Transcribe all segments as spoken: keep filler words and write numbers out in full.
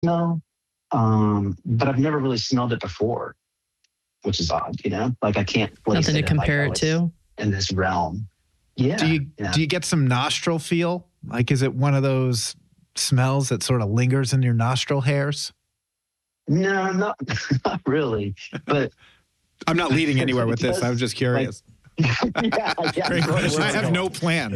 smell, um, but I've never really smelled it before, which is odd, you know? Like I can't place Nothing to it in like, compare oh, it it's to. in this realm. Yeah. Do you yeah. do you get some nostril feel? Like, is it one of those smells that sort of lingers in your nostril hairs? No, not, not really. But I'm not leading anywhere with this. Just, I was just curious. Like, yeah, yeah. Great question. I have no plan.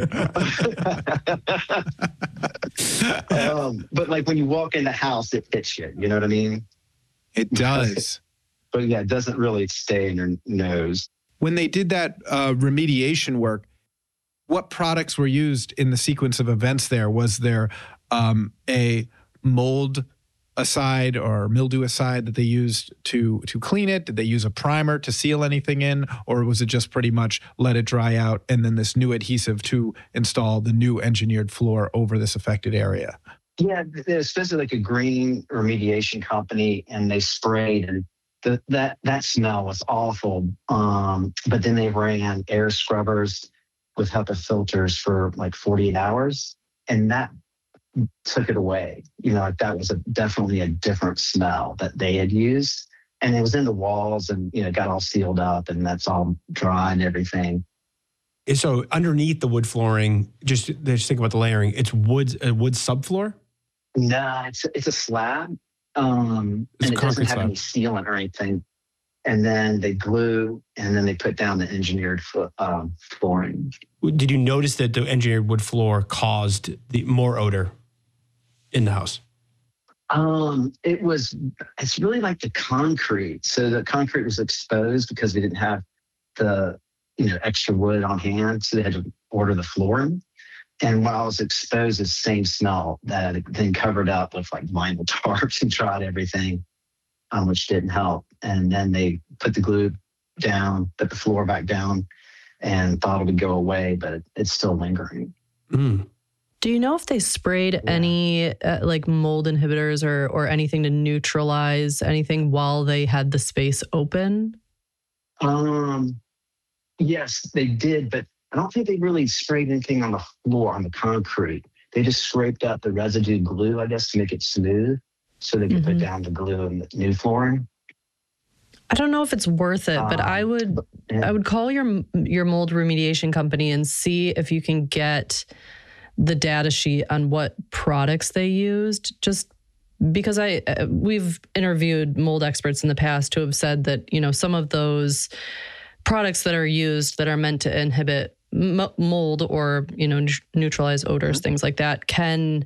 um, but like when you walk in the house, it hits you. You know what I mean? It does. But yeah, it doesn't really stay in your nose. When they did that uh, remediation work, what products were used in the sequence of events there? Was there um, a mold aside or mildew aside that they used to to clean it? Did they use a primer to seal anything in? Or was it just pretty much let it dry out and then this new adhesive to install the new engineered floor over this affected area? Yeah, there's supposed to be like a green remediation company and they sprayed and the, that, that smell was awful. Um, but then they ran air scrubbers with HEPA filters for like forty-eight hours. And that took it away. You know, like that was a, definitely a different smell that they had used. And it was in the walls and, you know, got all sealed up and that's all dry and everything. So underneath the wood flooring, just, just think about the layering. It's wood, a wood subfloor? No, it's, it's a slab. Um, It's and a it doesn't concrete have slab. any sealant or anything. And then they glue and then they put down the engineered flo- um, flooring. Did you notice that the engineered wood floor caused the more odor in the house? Um, it was, it's really like the concrete. So the concrete was exposed because we didn't have the, you know, extra wood on hand. So they had to order the flooring. And while it was exposed, it's the same smell that it then covered up with like vinyl tarps and tried everything, um, which didn't help. And then they put the glue down, put the floor back down and thought it would go away, but it, it's still lingering. Mm. Do you know if they sprayed Yeah. any uh, like mold inhibitors or or anything to neutralize anything while they had the space open? Um, yes, they did, but I don't think they really sprayed anything on the floor, on the concrete. They just scraped out the residue glue, I guess, to make it smooth so they could Mhm. put down the glue in the new flooring. I don't know if it's worth it, but I Um, would yeah. I would call your your mold remediation company and see if you can get the data sheet on what products they used. Just because I uh, we've interviewed mold experts in the past who have said that, you know, some of those products that are used that are meant to inhibit m- mold or, you know, n- neutralize odors, Mhm. things like that can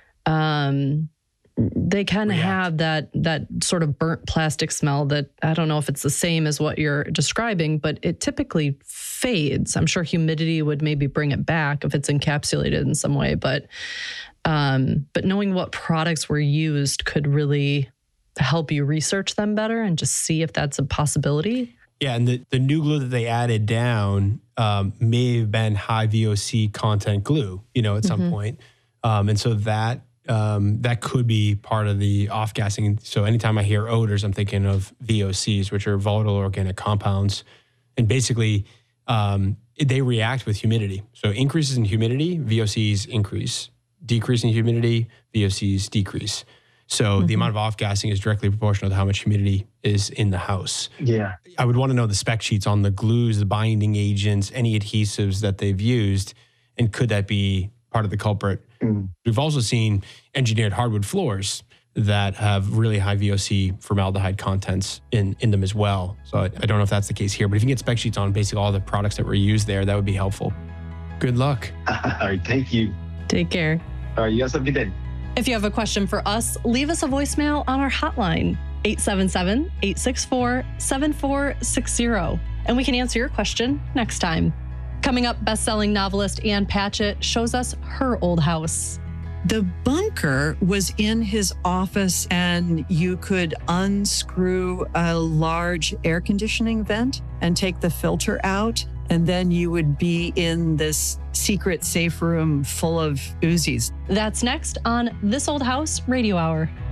um they can React. have that that sort of burnt plastic smell that I don't know if it's the same as what you're describing, but it typically fades. I'm sure humidity would maybe bring it back if it's encapsulated in some way, but um, but knowing what products were used could really help you research them better and just see if that's a possibility. Yeah, and the, the new glue that they added down um, may have been high V O C content glue, you know, at some Mhm. point. Um, and so that um, that could be part of the off-gassing. So anytime I hear odors, I'm thinking of V O Cs, which are volatile organic compounds. And basically, um, they react with humidity. So increases in humidity, V O Cs increase. Decrease in humidity, V O Cs decrease. So the Mhm. amount of off-gassing is directly proportional to how much humidity is in the house. Yeah. I would want to know the spec sheets on the glues, the binding agents, any adhesives that they've used, and could that be part of the culprit? Mm. We've also seen engineered hardwood floors that have really high V O C formaldehyde contents in, in them as well. So I, I don't know if that's the case here, but if you can get spec sheets on basically all the products that were used there, that would be helpful. Good luck. All right. Thank you. Take care. All right. You guys have a good day. If you have a question for us, leave us a voicemail on our hotline, eight seven seven, eight six four, seven four six zero, and we can answer your question next time. Coming up, best-selling novelist Ann Patchett shows us her old house. The bunker was in his office, and you could unscrew a large air conditioning vent and take the filter out, and then you would be in this secret safe room full of Uzis. That's next on This Old House Radio Hour.